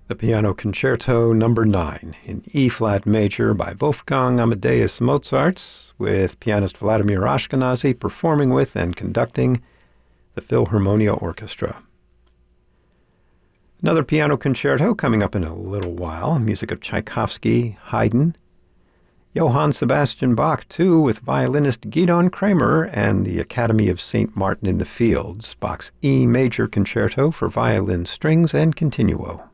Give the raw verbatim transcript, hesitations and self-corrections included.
The Piano Concerto Number nine in E-flat major by Wolfgang Amadeus Mozart, with pianist Vladimir Ashkenazy performing with and conducting the Philharmonia Orchestra. Another piano concerto coming up in a little while, music of Tchaikovsky, Haydn, Johann Sebastian Bach, too, with violinist Gidon Kremer and the Academy of Saint Martin in the Fields, Bach's E major concerto for violin, strings, and continuo.